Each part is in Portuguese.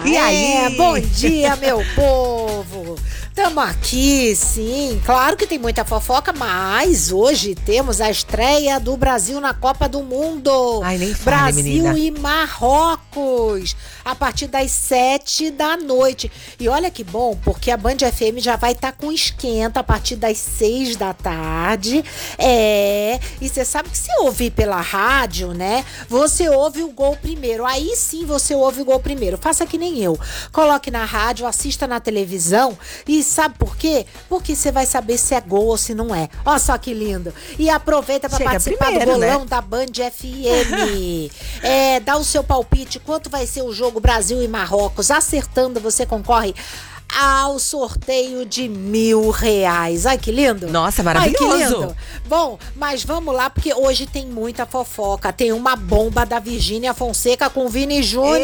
E aí? Bom dia, meu povo! Tamo aqui, sim. Claro que tem muita fofoca, mas hoje temos a estreia do Brasil na Copa do Mundo. Ai, nem fale, Brasil menina. e Marrocos, a partir das 7 da noite. E olha que bom, porque a Band FM já vai estar com esquenta a partir das 6 da tarde. E você sabe que se ouvir pela rádio, né? Você ouve o gol primeiro. Aí sim você ouve o gol primeiro. Faça que nem eu. Coloque na rádio, assista na televisão e sabe por quê? Porque você vai saber se é gol ou se não é. Olha só que lindo. E aproveita para participar primeiro, do bolão, né? da Band FM. Dá o seu palpite. Quanto vai ser o jogo Brasil e Marrocos? Acertando, você concorre ao sorteio de R$1.000. Ai, que lindo. Nossa, maravilhoso. Ai, que lindo. Bom, mas vamos lá, porque hoje tem muita fofoca. Tem uma bomba da Virgínia Fonseca com Vini Júnior.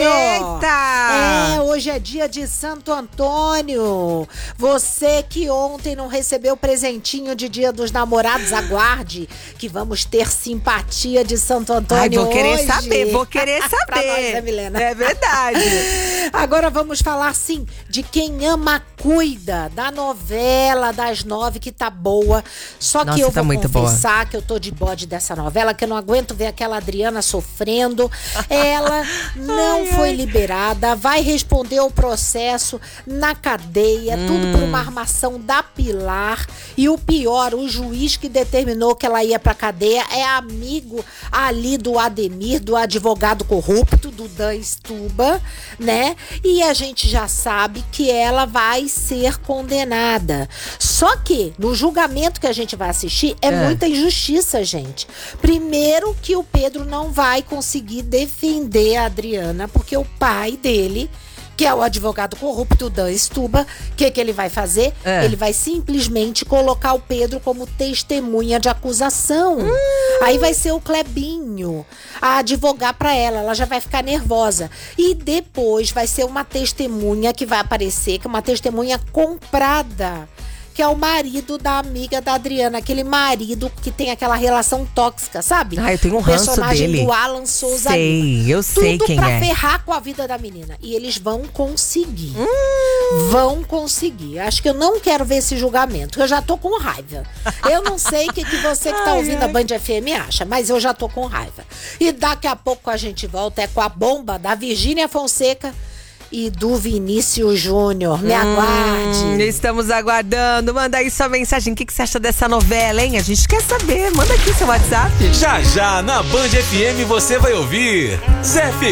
Eita! Hoje é dia de Santo Antônio. Você que ontem não recebeu presentinho de Dia dos Namorados, aguarde que vamos ter simpatia de Santo Antônio. Ai, vou querer hoje. saber, vou querer saber. Pra nós, né, Milena? É verdade. Agora vamos falar, sim, de Quem Ama Cuida, da novela das 9, que tá boa. Só Nossa, que eu tá vou muito confessar que eu tô de bode dessa novela, que eu não aguento ver aquela Adriana sofrendo. Ela não foi liberada, vai responder o processo na cadeia, tudo por uma armação da Pilar. E o pior, o juiz que determinou que ela ia pra cadeia é amigo ali do Ademir, do advogado corrupto, do Dan Stuba, né? E a gente já sabe que ela vai ser condenada. Só que no julgamento que a gente vai assistir é muita injustiça, gente. Primeiro que o Pedro não vai conseguir defender a Adriana, porque o pai dele, que é o advogado corrupto Dan Stuba, o que ele vai fazer? Ele vai simplesmente colocar o Pedro como testemunha de acusação. Aí vai ser o Clebinho a advogar pra ela. Ela já vai ficar nervosa. E depois vai ser uma testemunha que vai aparecer, que é uma testemunha comprada, que é o marido da amiga da Adriana, aquele marido que tem aquela relação tóxica, sabe? Ah, eu tenho um o ranço personagem dele. do Alan Souza Sei, Lima. eu sei Tudo quem pra é. ferrar com a vida da menina. E eles vão conseguir. Vão conseguir. Acho que eu não quero ver esse julgamento, eu já tô com raiva. Eu não sei o que você que tá ouvindo a Band FM acha, mas eu já tô com raiva. E daqui a pouco a gente volta com a bomba da Virgínia Fonseca e do Vinícius Júnior. Me aguarde. Estamos aguardando. Manda aí sua mensagem. O que você acha dessa novela, hein? A gente quer saber. Manda aqui seu WhatsApp. Já já na Band FM você vai ouvir Zé